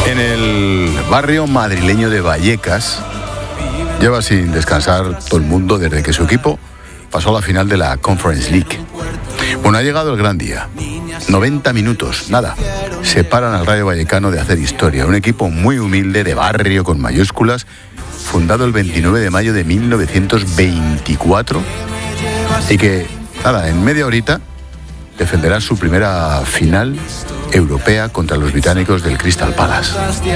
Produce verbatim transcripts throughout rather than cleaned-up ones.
En el barrio madrileño de Vallecas lleva sin descansar todo el mundo desde que su equipo pasó a la final de la Conference League. Bueno, ha llegado el gran día. noventa minutos, nada. Separan al Rayo Vallecano de hacer historia. Un equipo muy humilde, de barrio, con mayúsculas, fundado el veintinueve de mayo de mil novecientos veinticuatro y que, nada, en media horita defenderá su primera final europea contra los británicos del Crystal Palace.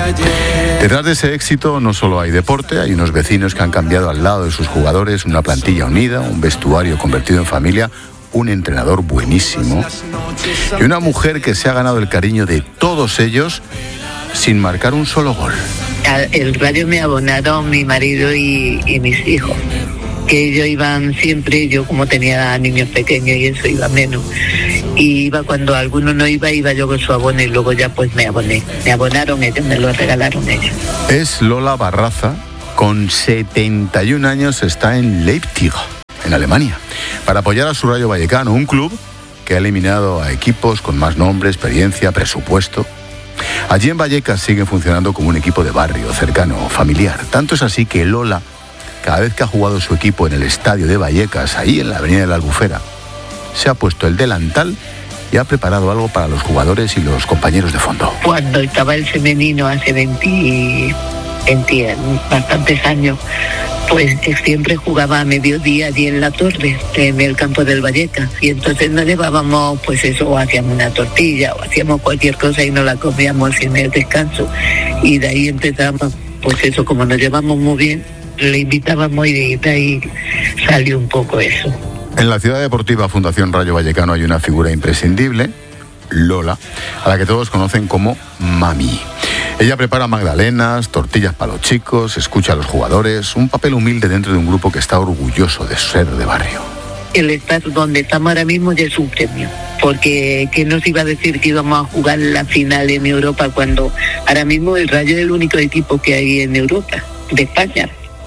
Detrás de ese éxito no solo hay deporte, hay unos vecinos que han cambiado al lado de sus jugadores, una plantilla unida, un vestuario convertido en familia, un entrenador buenísimo y una mujer que se ha ganado el cariño de todos ellos sin marcar un solo gol. El Rayo me abonaron mi marido y, y mis hijos, que ellos iban siempre, yo como tenía niños pequeños y eso iba menos, y iba cuando alguno no iba, iba yo con su abono y luego ya pues me aboné, me abonaron ellos, me lo regalaron ellos. Es Lola Barraza, con setenta y un años, está en Leipzig, en Alemania, para apoyar a su Rayo Vallecano, un club que ha eliminado a equipos con más nombre, experiencia, presupuesto. Allí en Vallecas siguen funcionando como un equipo de barrio, cercano, familiar. Tanto es así que Lola, cada vez que ha jugado su equipo en el estadio de Vallecas, ahí en la avenida de la Albufera, se ha puesto el delantal y ha preparado algo para los jugadores y los compañeros de fondo. Cuando estaba el femenino hace veinte, veinte, bastantes años, pues siempre jugaba a mediodía allí en la torre, en el campo del Vallecas, y entonces nos llevábamos, pues eso, o hacíamos una tortilla, o hacíamos cualquier cosa y nos la comíamos en el descanso, y de ahí empezamos, pues eso, como nos llevamos muy bien, le invitábamos y de ahí salió un poco eso. En la ciudad deportiva Fundación Rayo Vallecano hay una figura imprescindible, Lola, a la que todos conocen como Mami. Ella prepara magdalenas, tortillas para los chicos, escucha a los jugadores, un papel humilde dentro de un grupo que está orgulloso de ser de barrio. El estar donde estamos ahora mismo ya es un premio, porque ¿qué nos iba a decir que íbamos a jugar la final en Europa cuando ahora mismo el Rayo es el único equipo que hay en Europa, de España?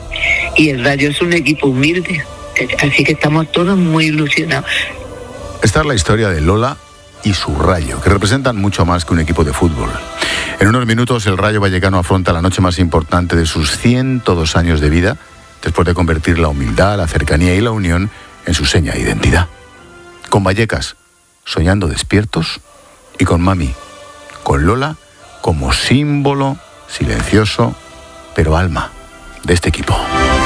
Y el Rayo es un equipo humilde, así que estamos todos muy ilusionados. Esta es la historia de Lola y su Rayo, que representan mucho más que un equipo de fútbol. En unos minutos el Rayo Vallecano afronta la noche más importante de sus ciento dos años de vida, después de convertir la humildad, la cercanía y la unión en su seña de identidad. Con Vallecas soñando despiertos y con Mami, con Lola como símbolo silencioso, pero alma de este equipo.